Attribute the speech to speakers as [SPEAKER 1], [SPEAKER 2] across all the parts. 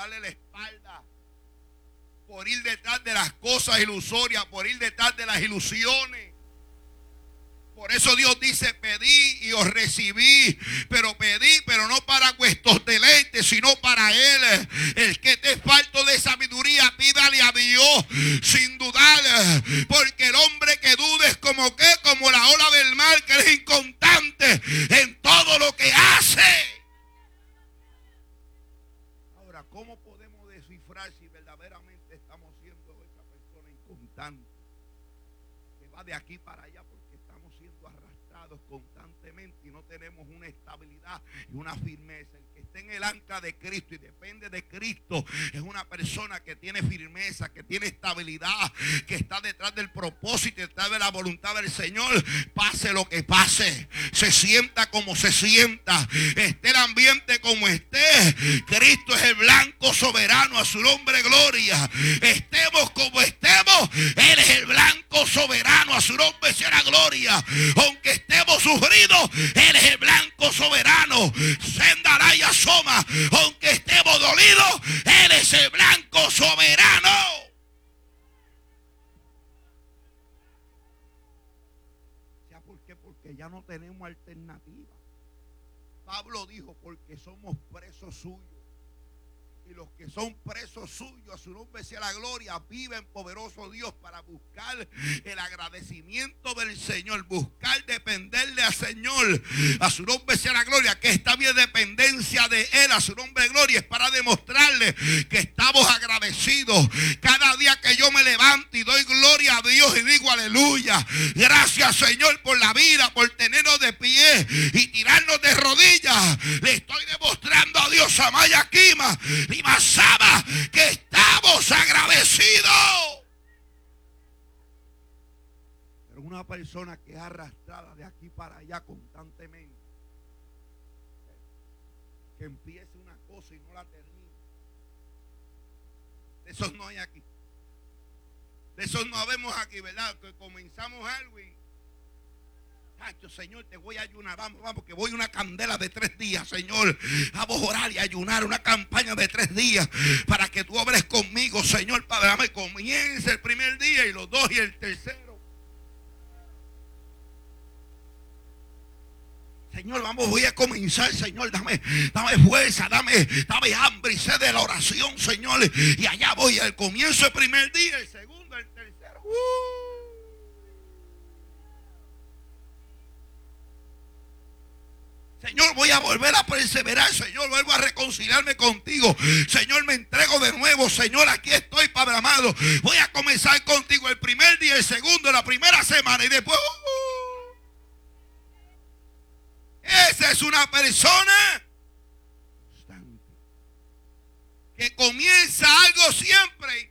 [SPEAKER 1] darle la espalda, por ir detrás de las cosas ilusorias, por ir detrás de las ilusiones. Por eso Dios dice: pedí y os recibí. Pero pedí, pero no para vuestros deleites, sino para Él. El que esté falto de sabiduría, pídale a Dios sin dudar. Porque el hombre que dude es como la ola del mar, que es inconstante en todo lo que hace. Ahora, ¿cómo podemos descifrar si verdaderamente estamos siendo esa persona inconstante, que va de aquí para allá? Estamos siendo arrastrados constantemente y no tenemos una estabilidad y una firmeza. El que esté en el ancla de Cristo y depende de Cristo es una persona que tiene firmeza, que tiene estabilidad, que está detrás del propósito, detrás de la voluntad del Señor. Pase lo que pase, se sienta como se sienta, esté el ambiente como esté, Cristo es el blanco soberano, a su nombre gloria. Estemos como estemos, Él es el blanco soberano, a su nombre sea la gloria. Aunque estemos sufridos, Él es el blanco soberano. Sendará y asoma. Aunque estemos dolidos, Él es el blanco soberano. ¿Por qué? Porque ya no tenemos alternativa. Pablo dijo: porque somos presos suyos. Y los que son presos suyos, a su nombre sea la gloria, viven poderoso Dios para buscar el agradecimiento del Señor, buscar dependerle al Señor, a su nombre sea la gloria, que esta vida de dependencia de Él, a su nombre gloria, es para demostrarle que estamos agradecidos. Cada día que yo me levanto y doy gloria a Dios y digo aleluya, gracias Señor por la vida, por tenernos de pie y tirarnos de rodillas, le estoy demostrando a Dios, Amaya Kima y Masaba, que estamos agradecidos. Pero una persona que es arrastrada de aquí para allá constantemente, que empiece una cosa y no la termina, de esos no hay aquí. De esos no vemos aquí, ¿verdad? Que comenzamos algo y Señor, te voy a ayunar, vamos, que voy a una candela de 3 días, Señor. Vamos a orar y ayunar, una campaña de 3 días para que tú obres conmigo, Señor. Padre, dame, comience el primer día y los 2 y el tercero. Señor, voy a comenzar, Señor, dame fuerza, dame hambre y sed de la oración, Señor. Y allá voy, al comienzo el primer día, el segundo, el tercero. Señor, voy a volver a perseverar, Señor, vuelvo a reconciliarme contigo. Señor, me entrego de nuevo, Señor, aquí estoy, Padre amado. Voy a comenzar contigo el primer día, el segundo, la primera semana y después... Esa es una persona constante, que comienza algo siempre.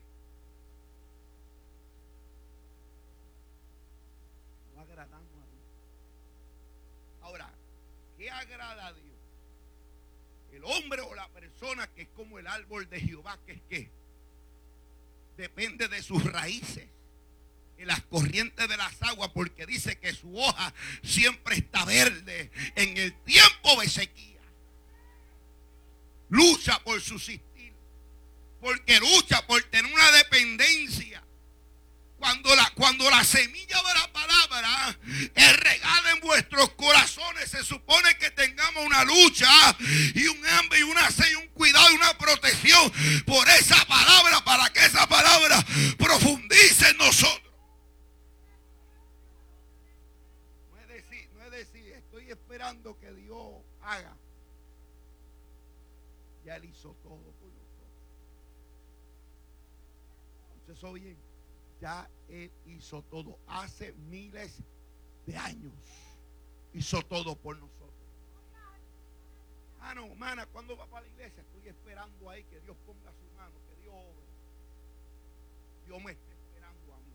[SPEAKER 1] No agradamos a Dios. Ahora, ¿qué agrada a Dios? El hombre o la persona que es como el árbol de Jehová, que es que depende de sus raíces en las corrientes de las aguas, porque dice que su hoja siempre está verde en el tiempo de sequía. Lucha por subsistir, porque lucha por tener una dependencia. Cuando la semilla de la palabra es regada en vuestros corazones, se supone que tengamos una lucha y un hambre y una sed y un cuidado y una protección por esa palabra, para que esa palabra profundice en nosotros. No es decir, estoy esperando que Dios haga. Ya Él hizo todo por nosotros. Entonces, eso bien. Ya Él hizo todo. Hace miles de años hizo todo por nosotros. No, hermana, ¿cuándo va para la iglesia? Estoy esperando ahí que Dios ponga su mano, que Dios obre. Dios me está esperando a mí.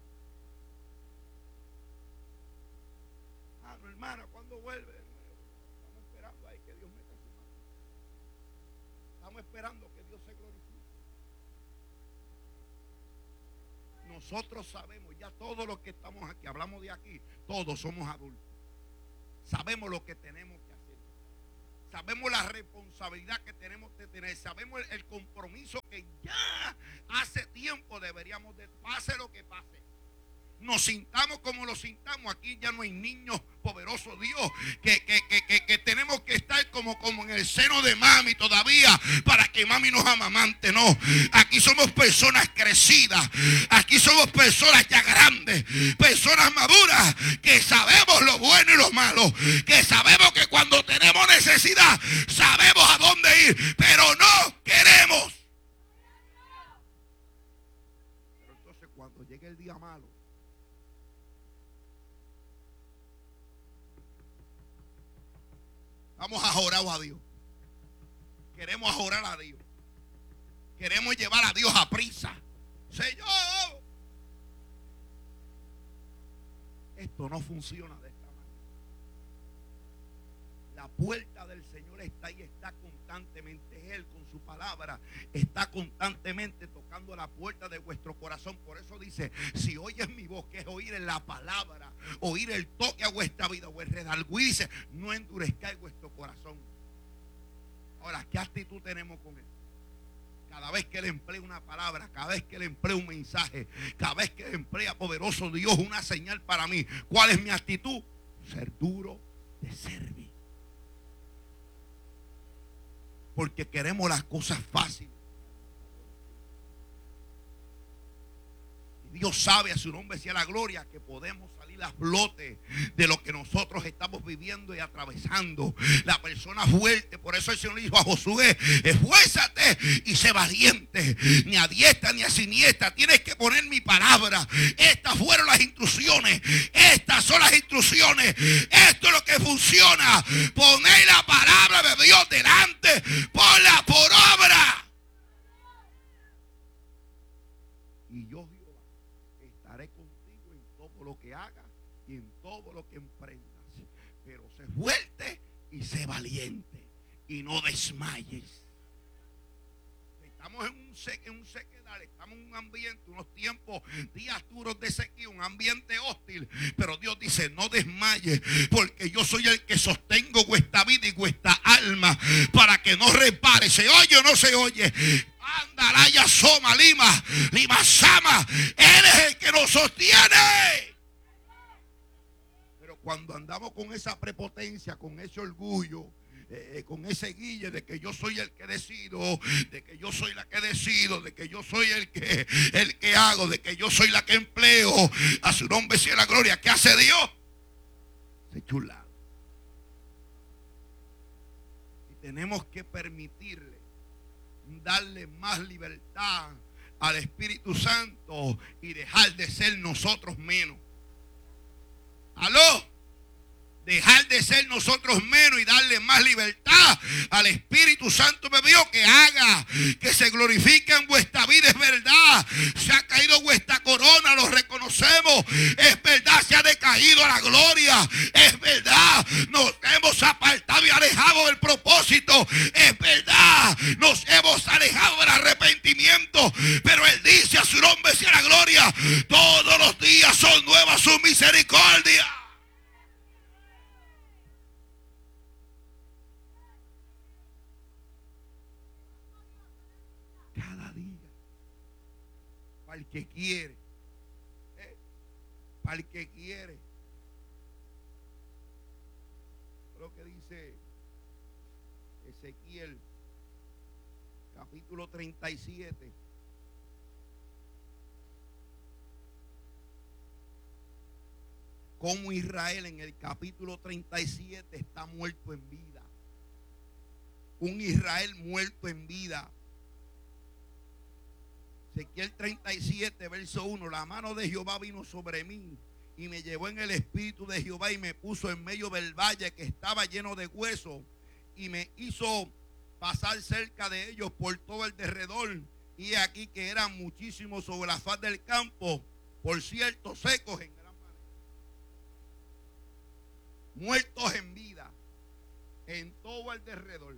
[SPEAKER 1] No, hermana, ¿cuándo vuelve de nuevo? Estamos esperando ahí que Dios meta su mano. Estamos esperando que Dios se glorifique. Nosotros sabemos, ya todos los que estamos aquí, hablamos de aquí, todos somos adultos. Sabemos lo que tenemos que hacer. Sabemos la responsabilidad que tenemos que tener. Sabemos el compromiso que deberíamos de, pase lo que pase, nos sintamos como lo sintamos. Aquí ya no hay niños, poderoso Dios, que tenemos que estar como en el seno de mami todavía para que mami nos amamante. No, aquí somos personas crecidas, aquí somos personas ya grandes, personas maduras, que sabemos lo bueno y lo malo, que sabemos que cuando tenemos necesidad sabemos a dónde ir, pero no queremos. Pero entonces cuando llegue el día malo, vamos a orar a Dios. Queremos orar a Dios. Queremos llevar a Dios a prisa. Señor, esto no funciona de esta manera. La puerta del Señor está ahí, está constantemente. Él con su palabra está constantemente tocando la puerta de vuestro corazón. Por eso dice, si oyes mi voz, que es oír en la palabra, oír el toque a vuestra vida o el redarguir, dice, no endurezcáis vuestro corazón. Ahora, ¿qué actitud tenemos con él? Cada vez que le emplea una palabra, cada vez que le emplea un mensaje, cada vez que le emplea, poderoso Dios, una señal para mí, ¿cuál es mi actitud? Ser duro de servir. Porque queremos las cosas fáciles. Y Dios sabe, a su nombre sea la gloria, que podemos salir a flote de lo que nosotros estamos viviendo y atravesando. La persona fuerte, por eso el Señor dijo a Josué, esfuérzate y sé valiente, ni a diestra ni a siniestra, tienes que poner mi palabra. Estas fueron las instrucciones, estas son las instrucciones, esto es lo que funciona. Poner la palabra de Dios delante, ponla por obra. Y yo, Jehová, estaré contigo en todo lo que hagas y en todo lo que emprendas. Pero sé fuerte y sé valiente y no desmayes. Estamos en un sequedal, estamos en un ambiente, unos tiempos, días duros de sequía, un ambiente hostil. Pero Dios dice, no desmayes, porque yo soy el que sostengo vuestra vida y vuestra alma, para que no repare. ¿Se oye o no se oye? Andaraya soma lima sama. Él es el que nos sostiene. Pero cuando andamos con esa prepotencia, con ese orgullo, con ese guille de que yo soy el que decido, de que yo soy la que decido, de que yo soy el que hago, de que yo soy la que empleo, a su nombre sea la gloria. ¿Qué hace Dios? Se chula. Y tenemos que permitirle, darle más libertad al Espíritu Santo y dejar de ser nosotros menos. ¿Aló? Dejar de ser nosotros menos y darle más libertad al Espíritu Santo de Dios, que haga que se glorifique en vuestra vida. Es verdad, se ha caído vuestra corona, lo reconocemos. Es verdad, se ha decaído la gloria. Es verdad, nos hemos apartado y alejado del propósito. Es verdad, nos hemos alejado del arrepentimiento. Pero Él dice, a su nombre sea la gloria, todos los días son nuevas sus misericordias. Para el que quiere, para el que quiere. Lo que dice Ezequiel capítulo 37. Como Israel en el capítulo 37 está muerto en vida. Un Israel muerto en vida. Ezequiel 37, verso 1. La mano de Jehová vino sobre mí y me llevó en el espíritu de Jehová y me puso en medio del valle que estaba lleno de huesos y me hizo pasar cerca de ellos por todo el derredor. Y aquí que eran muchísimos sobre la faz del campo, por cierto, secos en gran manera, muertos en vida en todo el derredor.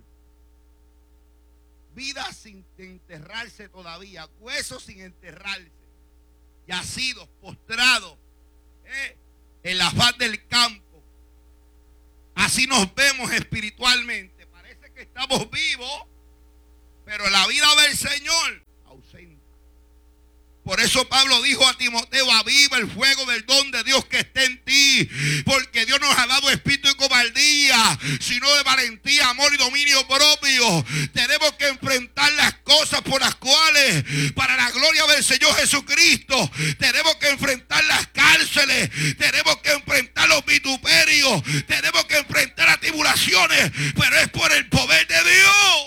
[SPEAKER 1] Vida sin enterrarse todavía, huesos sin enterrarse, yacidos, postrados en la faz del campo. Así nos vemos espiritualmente. Parece que estamos vivos, pero la vida del Señor ausente. Por eso Pablo dijo a Timoteo: aviva el fuego del don de Dios que está en ti, porque Dios nos ha dado espíritu de cobardía, sino de valentía, amor y dominio propio. Tenemos que enfrentar las cosas por las cuales, para la gloria del Señor Jesucristo, tenemos que enfrentar las cárceles, tenemos que enfrentar los vituperios, tenemos que enfrentar las tribulaciones, pero es por el poder de Dios.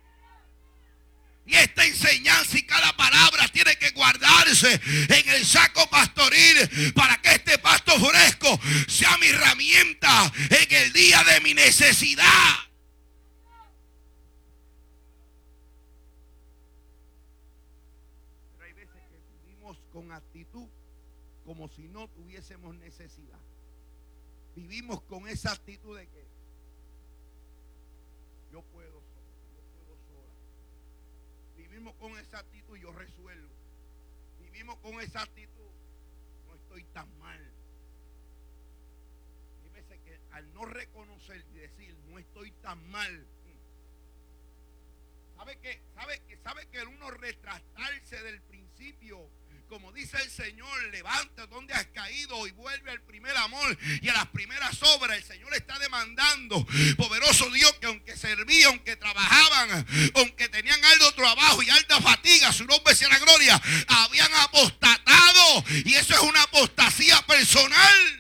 [SPEAKER 1] Y esta enseñanza y cada palabra tiene que guardarse en el saco pastoril para que este pasto fresco sea mi herramienta en el día de mi necesidad. Pero hay veces que vivimos con actitud como si no tuviésemos necesidad. Vivimos con esa actitud de que yo puedo sola. Vivimos con esa actitud, yo resuelvo. Vivimos con esa actitud, no estoy tan mal. Hay veces que al no reconocer y decir no estoy tan mal, ¿sabe que el uno retractarse del principio? Como dice el Señor, levanta donde has caído y vuelve al primer amor y a las primeras obras. El Señor está demandando, poderoso Dios, que aunque servían, aunque trabajaban, aunque tenían alto trabajo y alta fatiga, su nombre sea la gloria, habían apostatado, y eso es una apostasía personal.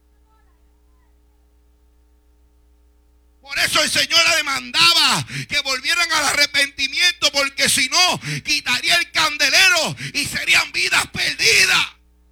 [SPEAKER 1] Por eso el Señor la demandaba que volvieran al arrepentimiento, porque si no, quitaría el candelero y serían vidas perdidas.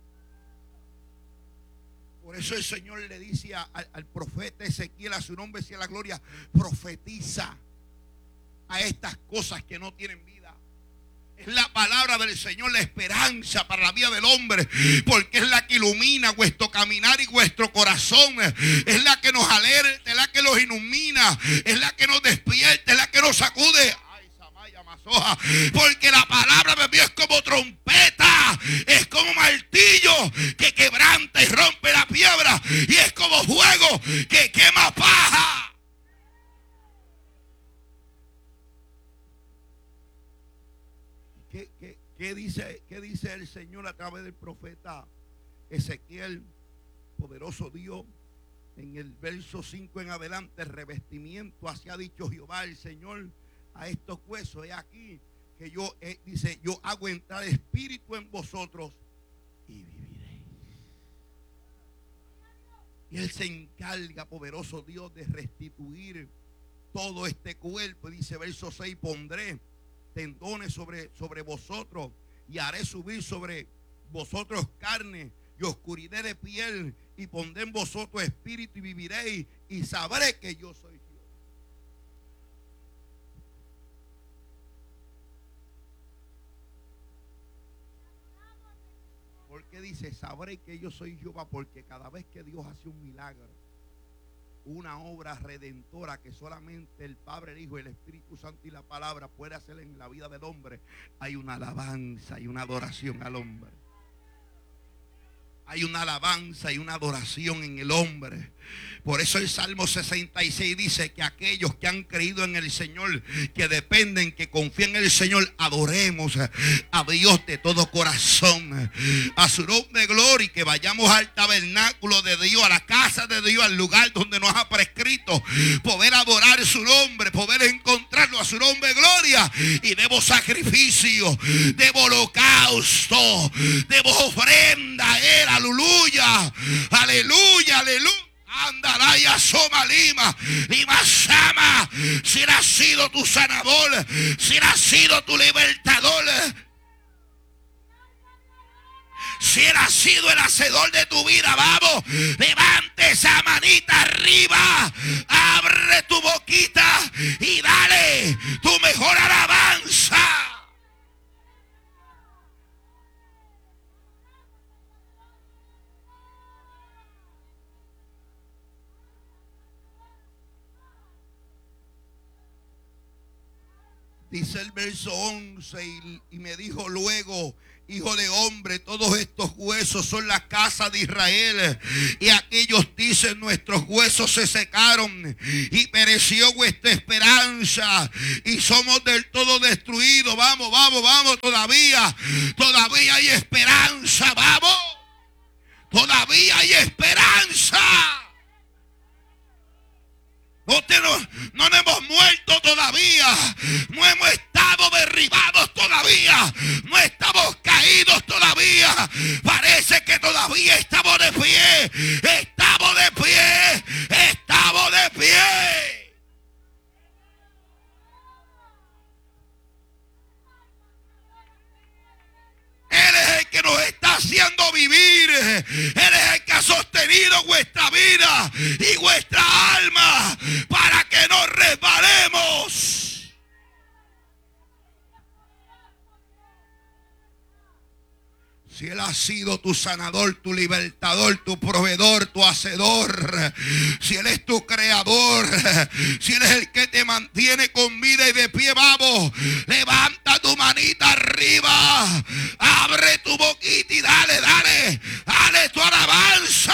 [SPEAKER 1] Por eso el Señor le dice al profeta Ezequiel, a su nombre sea la gloria: profetiza a estas cosas que no tienen vida. Es la palabra del Señor, la esperanza para la vida del hombre, porque es la que ilumina vuestro caminar y vuestro corazón. Es la que nos alerta, es la que nos ilumina, es la que nos despierta, es la que nos sacude. Ay, Samaya Mazoja, porque la palabra de Dios es como trompeta, es como martillo que quebranta y rompe la piedra, y es como fuego que quema paja. ¿Qué dice el Señor a través del profeta Ezequiel? Poderoso Dios, en el verso 5 en adelante: revestimiento así ha dicho Jehová el Señor a estos huesos. He aquí que yo, dice, yo hago entrar espíritu en vosotros y viviréis. Y Él se encarga, poderoso Dios, de restituir todo este cuerpo. Dice verso 6: pondré tendones sobre vosotros y haré subir sobre vosotros carne y oscuridad de piel, y pondré en vosotros espíritu y viviréis, y sabré que yo soy Dios. Porque dice sabré que yo soy Jehová, porque cada vez que Dios hace un milagro, una obra redentora que solamente el Padre, el Hijo, el Espíritu Santo y la palabra puede hacer en la vida del hombre, hay una alabanza y una adoración al hombre. Hay una alabanza y una adoración en el hombre. Por eso el Salmo 66 dice que aquellos que han creído en el Señor, que dependen, que confían en el Señor, adoremos a Dios de todo corazón, a su nombre de gloria, y que vayamos al tabernáculo de Dios, a la casa de Dios, al lugar donde nos ha prescrito poder adorar su nombre, poder encontrarlo a su nombre de gloria. Y debo sacrificio, debo holocausto, debo ofrenda a Él. Aleluya, aleluya, aleluya. Andalaya Soma Lima, Lima Sama. Si Él ha sido tu sanador, si Él ha sido tu libertador, si Él ha sido el hacedor de tu vida, vamos, levante esa manita arriba, abre tu boquita y dale tu mejor alabanza. Dice el verso 11 y me dijo luego: hijo de hombre, todos estos huesos son la casa de Israel. Y aquellos dicen: nuestros huesos se secaron y pereció vuestra esperanza y somos del todo destruidos. Vamos, vamos, vamos, todavía hay esperanza, vamos. Todavía hay esperanza. No nos hemos muerto todavía. No hemos estado derribados todavía. No estamos caídos todavía. Parece que todavía estamos de pie. Estamos de pie. Estamos de pie. Él es el que nos está haciendo vivir. Él es el que ha sostenido vuestra vida y vuestra alma para que no resbalemos. Si Él ha sido tu sanador, tu libertador, tu proveedor, tu hacedor, si Él es tu creador, si Él es el que te mantiene con vida y de pie, vamos, levanta tu manita arriba, abre tu boquita y dale tu alabanza.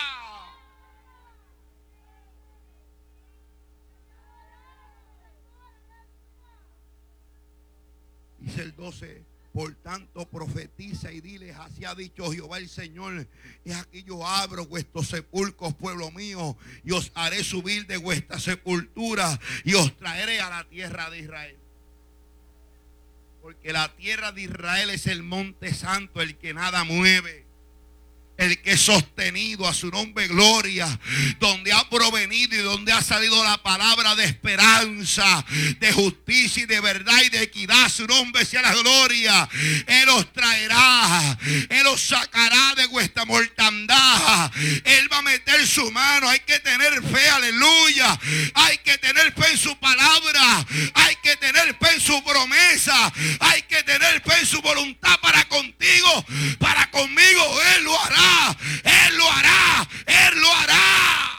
[SPEAKER 1] Dice el 12. Por tanto, profetiza y diles: así ha dicho Jehová el Señor: y aquí yo abro vuestros sepulcros, pueblo mío, y os haré subir de vuestra sepultura y os traeré a la tierra de Israel. Porque la tierra de Israel es el monte santo, el que nada mueve, el que es sostenido, a su nombre gloria, donde ha provenido y donde ha salido la palabra de esperanza, de justicia y de verdad y de equidad. Su nombre sea la gloria. Él os traerá, Él os sacará de vuestra mortandad. Él va a meter su mano. Hay que tener fe, aleluya. Hay que tener fe en su palabra. Hay que tener fe en su promesa. Hay que tener fe en su voluntad para contigo, para conmigo. Él lo hará. Él lo hará. Él lo hará.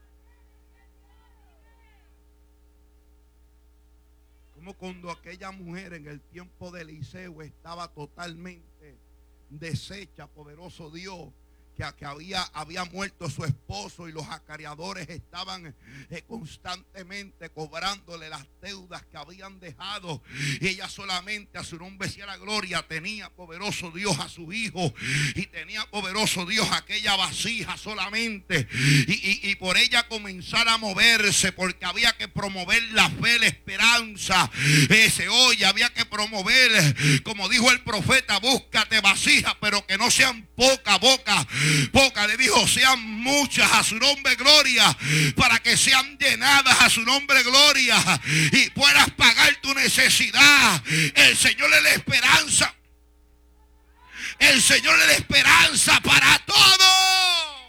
[SPEAKER 1] Como cuando aquella mujer en el tiempo de Eliseo estaba totalmente deshecha, poderoso Dios, que había muerto su esposo y los acareadores estaban constantemente cobrándole las deudas que habían dejado, y ella solamente, a su nombre sea la gloria, tenía, poderoso Dios, a su hijo, y tenía, poderoso Dios, aquella vasija solamente, y por ella comenzar a moverse, porque había que promover la fe, la esperanza. Había que promover, como dijo el profeta: búscate vasijas, pero que no sean poca boca. Le dijo: sean muchas, a su nombre gloria, para que sean llenadas, a su nombre gloria, y puedas pagar tu necesidad. El Señor le da esperanza. El Señor le da esperanza para todo.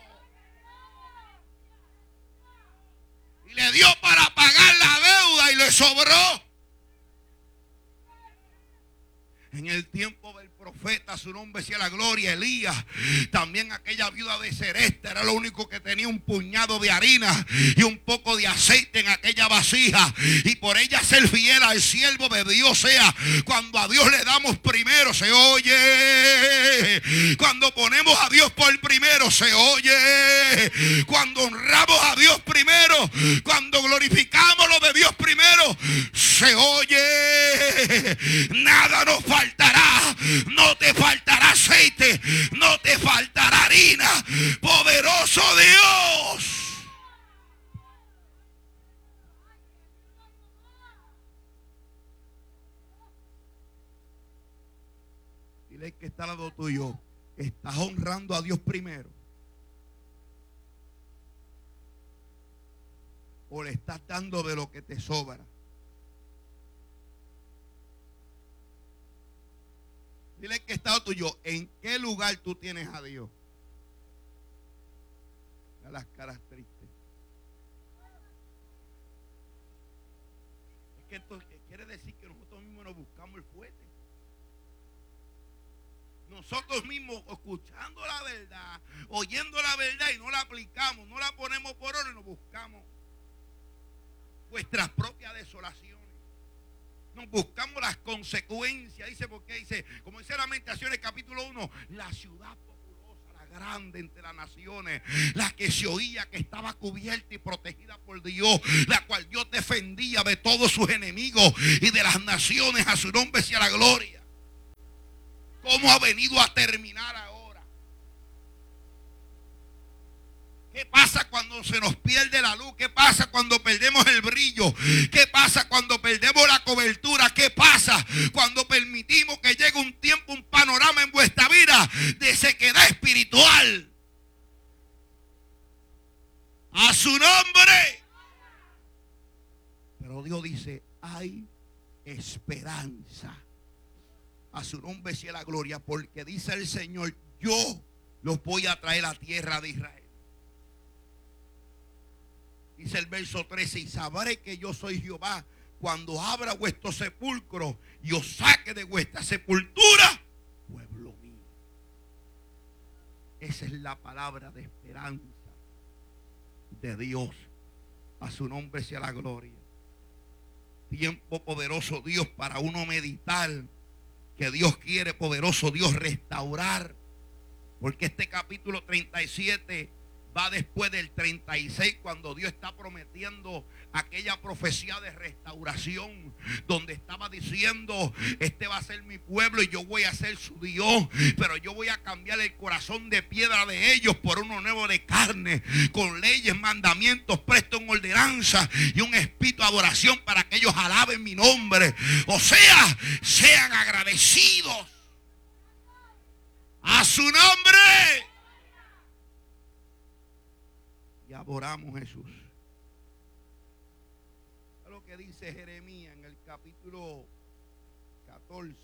[SPEAKER 1] Y le dio para pagar la deuda y le sobró. En el tiempo del profeta, su nombre sea la gloria, Elías, también aquella viuda de Seresta era lo único que tenía: un puñado de harina y un poco de aceite en aquella vasija, y por ella ser fiel al siervo de Dios. Sea, cuando a Dios le damos primero, se oye. Cuando ponemos a Dios por primero, se oye. Cuando honramos a Dios primero, cuando glorificamos lo de Dios primero, se oye. Nada nos faltará. No te faltará aceite, no te faltará harina. Poderoso Dios. Dile que está al lado tuyo: ¿estás honrando a Dios primero? ¿O le estás dando de lo que te sobra? Dile que está tuyo: ¿en qué lugar tú tienes a Dios? A las caras tristes. Es que esto quiere decir que nosotros mismos nos buscamos el fuerte. Nosotros mismos, escuchando la verdad, oyendo la verdad, y no la aplicamos, no la ponemos por obra, y nos buscamos vuestras propias desolaciones. Nos buscamos las consecuencias. Dice, porque dice, como dice Lamentaciones capítulo 1, la ciudad populosa, la grande entre las naciones, la que se oía que estaba cubierta y protegida por Dios, la cual Dios defendía de todos sus enemigos y de las naciones. A su nombre sea la gloria. ¿Cómo ha venido a terminar ahora? ¿Qué pasa cuando se nos pierde la luz? ¿Qué pasa cuando perdemos el brillo? ¿Qué pasa cuando perdemos la cobertura? ¿Qué pasa cuando permitimos que llegue un tiempo, un panorama en vuestra vida de sequedad espiritual? A su nombre. Pero Dios dice, hay esperanza. A su nombre sea la gloria, porque dice el Señor, yo los voy a traer a la tierra de Israel. Dice el verso 13, y sabré que yo soy Jehová cuando abra vuestro sepulcro y os saque de vuestra sepultura, pueblo mío. Esa es la palabra de esperanza de Dios. A su nombre sea la gloria. Tiempo poderoso, Dios, para uno meditar que Dios quiere, poderoso Dios, restaurar. Porque este capítulo 37 va después del 36, cuando Dios está prometiendo aquella profecía de restauración, donde estaba diciendo, este va a ser mi pueblo y yo voy a ser su Dios, pero yo voy a cambiar el corazón de piedra de ellos por uno nuevo de carne, con leyes, mandamientos, presto en ordenanza y un espíritu de adoración para que ellos alaben mi nombre. O sea, sean agradecidos a su nombre. Y adoramos a Jesús. Es lo que dice Jeremías en el capítulo 14.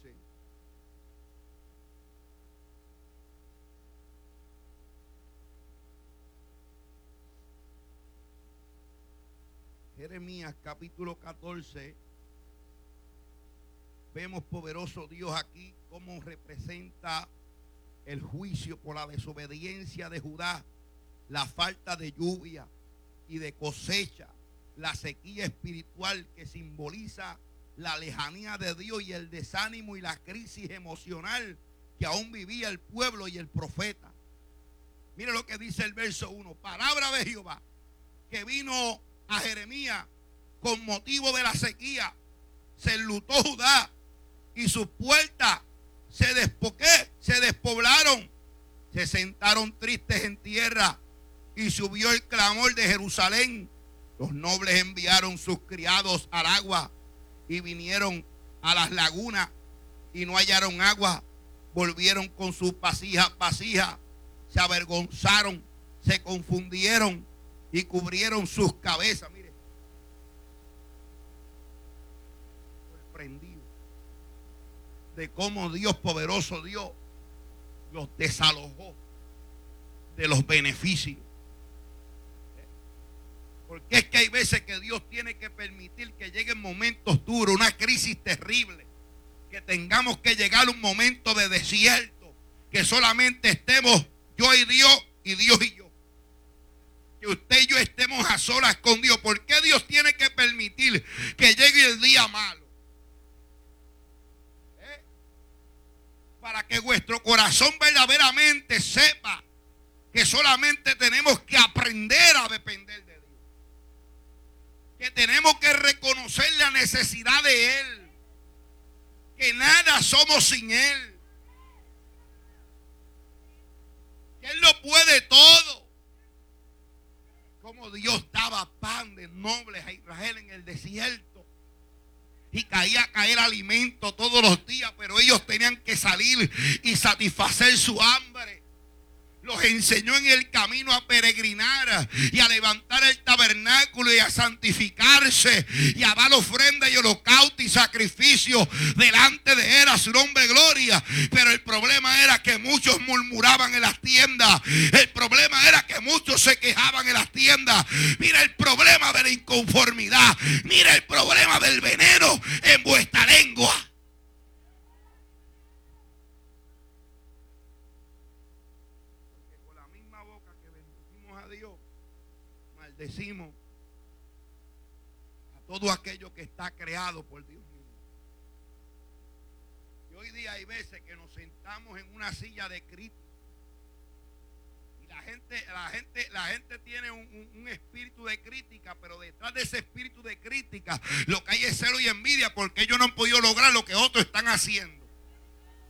[SPEAKER 1] Jeremías capítulo 14. Vemos, poderoso Dios, aquí cómo representa el juicio por la desobediencia de Judá, la falta de lluvia y de cosecha, la sequía espiritual que simboliza la lejanía de Dios y el desánimo y la crisis emocional que aún vivía el pueblo y el profeta. Mire lo que dice el verso 1, palabra de Jehová que vino a Jeremías con motivo de la sequía. Se enlutó Judá y sus puertas se despoblaron, se sentaron tristes en tierra. Y subió el clamor de Jerusalén. Los nobles enviaron sus criados al agua y vinieron a las lagunas y no hallaron agua. Volvieron con sus vasijas, se avergonzaron, se confundieron y cubrieron sus cabezas. Mire, sorprendido de cómo Dios, poderoso Dios, los desalojó de los beneficios. Porque es que hay veces que Dios tiene que permitir que lleguen momentos duros, una crisis terrible, que tengamos que llegar a un momento de desierto, que solamente estemos yo y Dios y yo. Que usted y yo estemos a solas con Dios. ¿Por qué Dios tiene que permitir que llegue el día malo? Para que vuestro corazón verdaderamente sepa que solamente tenemos que aprender a depender de Dios. Que tenemos que reconocer la necesidad de Él. Que nada somos sin Él. Que Él lo puede todo. Como Dios daba pan de nobles a Israel en el desierto. Y caía a caer alimento todos los días, pero ellos tenían que salir y satisfacer su hambre. Los enseñó en el camino a peregrinar y a levantar el tabernáculo y a santificarse y a dar ofrenda y holocausto y sacrificio delante de Él, a su nombre gloria. Pero el problema era que muchos murmuraban en las tiendas. El problema era que muchos se quejaban en las tiendas. Mira el problema de la inconformidad. Mira el problema del veneno en vuestra lengua. Decimos a todo aquello que está creado por Dios mismo. hoy día hay veces que nos sentamos en una silla de crítica. Y la gente tiene un espíritu de crítica, pero detrás de ese espíritu de crítica lo que hay es celo y envidia porque ellos no han podido lograr lo que otros están haciendo.